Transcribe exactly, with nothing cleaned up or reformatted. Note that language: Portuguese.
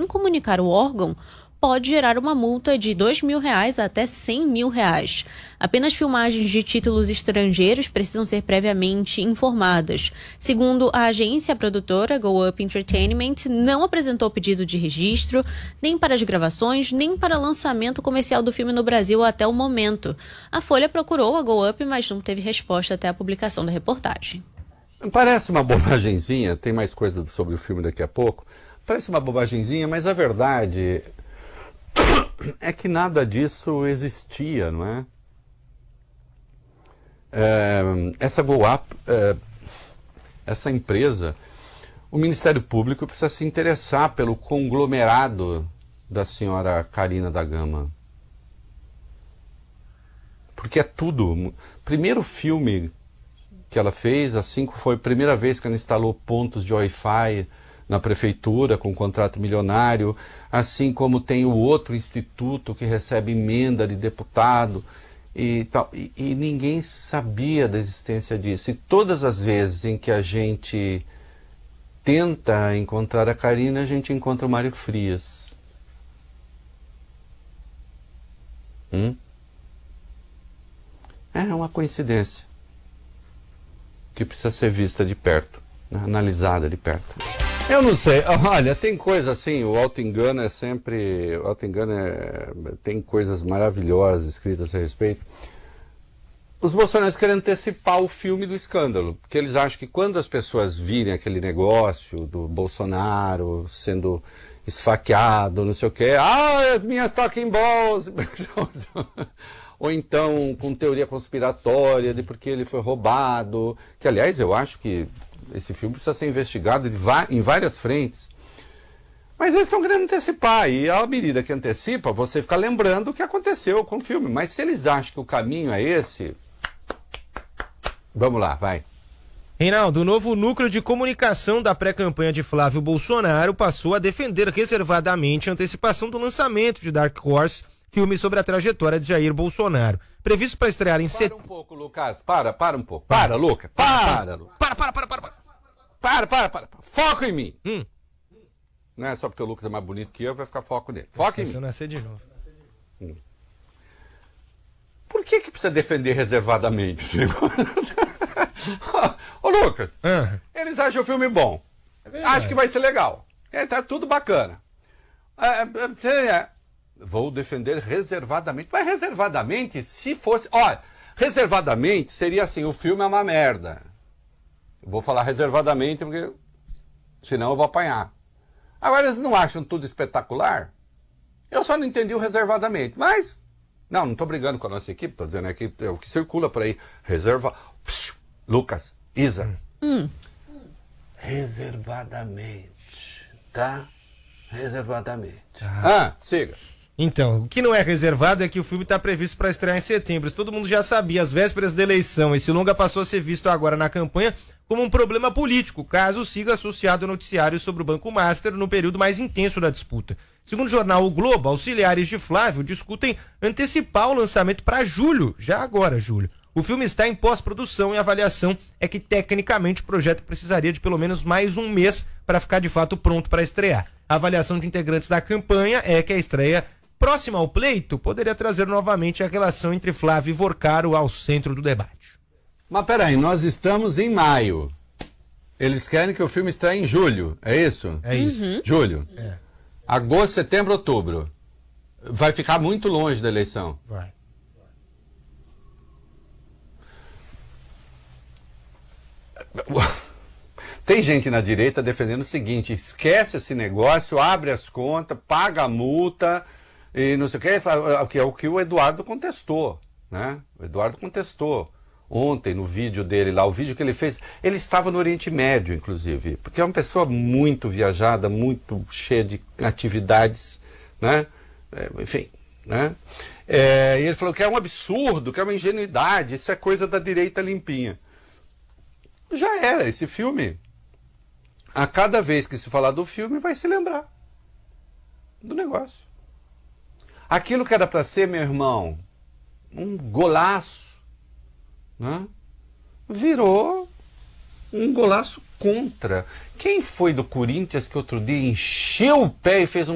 comunicar o órgão, pode gerar uma multa de dois mil reais a até cem mil reais. Apenas filmagens de títulos estrangeiros precisam ser previamente informadas. Segundo a agência produtora Go Up Entertainment, não apresentou pedido de registro, nem para as gravações, nem para lançamento comercial do filme no Brasil até o momento. A Folha procurou a Go Up, mas não teve resposta até a publicação da reportagem. Parece uma bobagenzinha, tem mais coisa sobre o filme daqui a pouco. Parece uma bobagenzinha, mas a verdade é que nada disso existia, não é? é essa Go Up, é, essa empresa, o Ministério Público precisa se interessar pelo conglomerado da senhora Carina da Gama. Porque é tudo. Primeiro filme que ela fez, assim foi a primeira vez que ela instalou pontos de Wi-Fi na prefeitura com um contrato milionário, assim como tem o outro instituto que recebe emenda de deputado e tal, e, e ninguém sabia da existência disso. E todas as vezes em que a gente tenta encontrar a Carina, a gente encontra o Mário Frias. Hum? É uma coincidência que precisa ser vista de perto, né? Analisada de perto. Eu não sei, olha, tem coisa assim, o auto-engano é sempre, o auto-engano é, tem coisas maravilhosas escritas a respeito. Os bolsonaristas querem antecipar o filme do escândalo, porque eles acham que quando as pessoas virem aquele negócio do Bolsonaro sendo esfaqueado, não sei o quê, ah, as minhas talking balls, ou então com teoria conspiratória de porque ele foi roubado, que aliás eu acho que esse filme precisa ser investigado em várias frentes. Mas eles estão querendo antecipar, e à medida que antecipa, você fica lembrando o que aconteceu com o filme. Mas se eles acham que o caminho é esse, vamos lá, vai. Reinaldo, o novo núcleo de comunicação da pré-campanha de Flávio Bolsonaro passou a defender reservadamente a antecipação do lançamento de Dark Horse, filme sobre a trajetória de Jair Bolsonaro. Previsto para estrear em setembro. Para um pouco, Lucas. Para, para um pouco. Para, Lucas. Para, para, para, para, para, para. Para, para, para. Foco em mim. Hum. Não é só porque o Lucas é mais bonito que eu, vai ficar foco nele. Foca em mim. Se eu nascer de novo. Hum. Por que que precisa defender reservadamente esse negócio? Ô, Lucas, ah. eles acham o filme bom. É Acho que vai ser legal. É, tá tudo bacana. É, é, vou defender reservadamente. Mas reservadamente, se fosse... Olha, reservadamente seria assim, o filme é uma merda. Vou falar reservadamente porque senão eu vou apanhar. Agora, eles não acham tudo espetacular? Eu só não entendi o reservadamente. Mas, não, não estou brigando com a nossa equipe, estou dizendo aqui, é o que circula por aí. Reserva... Psiu, Lucas, Isa. Hum. Reservadamente, tá? Reservadamente. Ah, ah siga. Então, o que não é reservado é que o filme está previsto para estrear em setembro. Isso todo mundo já sabia, às vésperas da eleição. Esse longa passou a ser visto agora na campanha como um problema político, caso siga associado ao noticiário sobre o Banco Master no período mais intenso da disputa. Segundo o jornal O Globo, auxiliares de Flávio discutem antecipar o lançamento para julho, já agora, julho. O filme está em pós-produção e a avaliação é que, tecnicamente, o projeto precisaria de pelo menos mais um mês para ficar de fato pronto para estrear. A avaliação de integrantes da campanha é que a estreia próxima ao pleito poderia trazer novamente a relação entre Flávio e Vorcaro ao centro do debate. Mas peraí, nós estamos em maio. Eles querem que o filme estreie em julho, é isso? É isso. Uhum. Julho. É. Agosto, setembro, outubro. Vai ficar muito longe da eleição. Vai. Tem gente na direita defendendo o seguinte: esquece esse negócio, abre as contas, paga a multa e não sei o que, que é o que o Eduardo contestou, né? O Eduardo contestou ontem no vídeo dele lá, o vídeo que ele fez, ele estava no Oriente Médio, inclusive, porque é uma pessoa muito viajada, muito cheia de atividades, né? É, enfim, né? É, e ele falou que é um absurdo, que é uma ingenuidade, isso é coisa da direita limpinha. Já era, esse filme, a cada vez que se falar do filme, vai se lembrar do negócio. Aquilo que era para ser, meu irmão, um golaço, né? Virou um golaço contra. Quem foi do Corinthians que outro dia encheu o pé e fez um